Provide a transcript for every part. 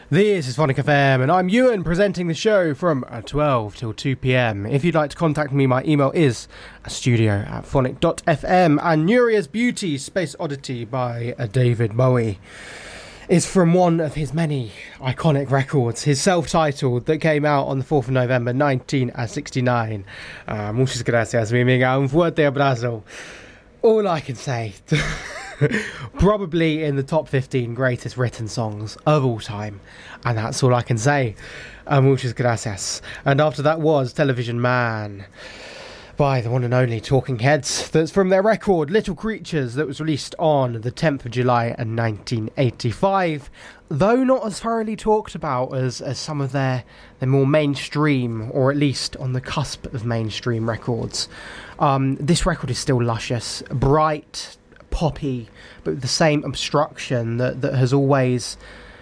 This is Phonic FM, and I'm Ewan, presenting the show from 12 till 2 p.m. If you'd like to contact me, my email is studio@phonic.fm. And Nuria's Beauty, Space Oddity by David Bowie is from one of his many iconic records, his self-titled, that came out on the 4th of November 1969. Muchas gracias, mi amiga. Un fuerte abrazo. All I can say... probably in the top 15 greatest written songs of all time, and that's all I can say. Muchas gracias. And after that was Television Man by the one and only Talking Heads. That's from their record Little Creatures, that was released on the 10th of July in 1985, though not as thoroughly talked about as some of their more mainstream, or at least on the cusp of mainstream records. This record is still luscious, bright, poppy, but with the same obstruction that has always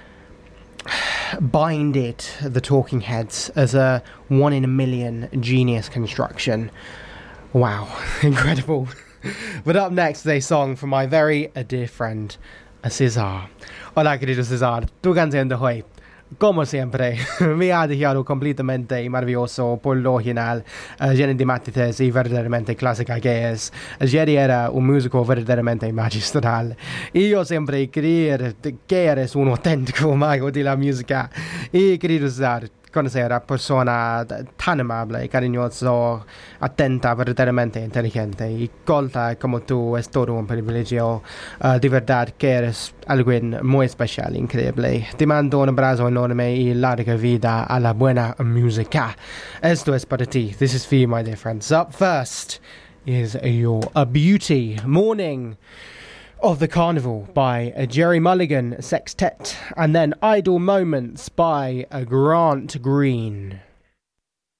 binded the Talking Heads as a one in a million genius construction. Wow, incredible. But up next is a song from my very dear friend Cesar. Hola, querido Cesar, tu canción de hoy, como siempre, me ha dejado completamente maravilloso por lo general, lleno de matices y verdaderamente clásica que es. Jerry era un músico verdaderamente magistral, y yo siempre creí que eres un auténtico mago de la música, y querido Cesar, conocer a persona tan amable, cariñoso, atenta, verdaderamente inteligente y colta como tú es todo un privilegio. De verdad que eres alguien muy especial, increíble. Te mando un abrazo enorme y larga vida a la buena música. Esto es para ti. This is for you, my dear friends. Up first is your A Beauty, Morning of the Carnival by Jerry Mulligan Sextet, and then Idle Moments by Grant Green.